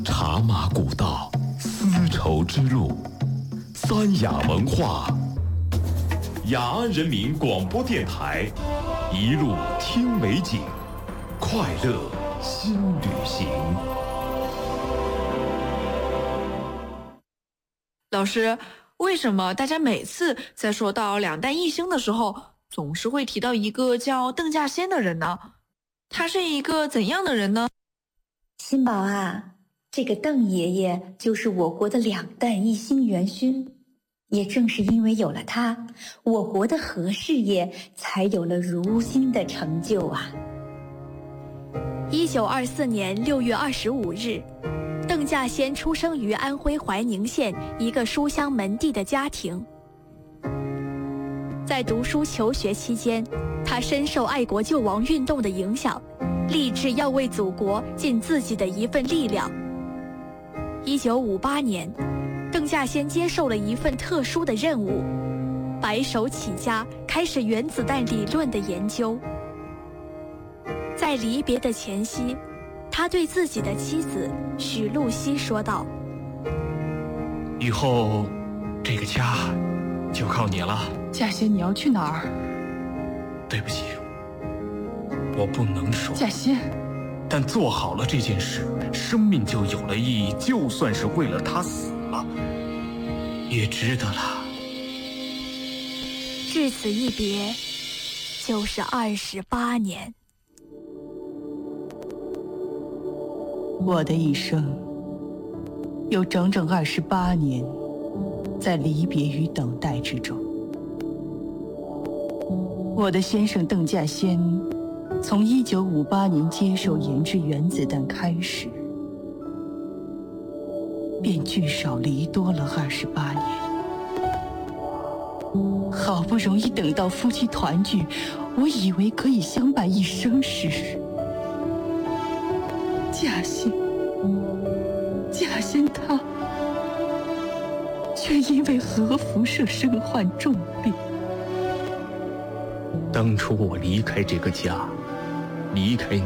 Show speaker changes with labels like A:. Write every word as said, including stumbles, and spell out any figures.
A: 茶马古道，丝绸之路，三雅文化。雅安人民广播电台，一路听美景，快乐新旅行。
B: 老师，为什么大家每次在说到两弹一星的时候，总是会提到一个叫邓稼先的人呢？他是一个怎样的人呢？
C: 新宝啊，这个邓爷爷就是我国的两弹一星元勋，也正是因为有了他，我国的核事业才有了如今的成就啊。
D: 一九二四年六月二十五日，邓稼先出生于安徽怀宁县一个书香门第的家庭。在读书求学期间，他深受爱国救亡运动的影响，立志要为祖国尽自己的一份力量。一九五八年，邓稼先接受了一份特殊的任务，白手起家，开始原子弹理论的研究。在离别的前夕，他对自己的妻子许露西说道：
E: 以后这个家就靠你了。
F: 稼先，你要去哪儿？
E: 对不起，我不能说。
F: 稼先，
E: 但做好了这件事，生命就有了意义，就算是为了他死了，也值得了。
D: 至此一别，就是二十八年。
F: 我的一生有整整二十八年在离别与等待之中。我的先生邓稼先从一九五八年接受研制原子弹开始，便聚少离多了二十八年。好不容易等到夫妻团聚，我以为可以相伴一生时，稼先，稼先他却因为核辐射身患重病。
E: 当初我离开这个家，离开你，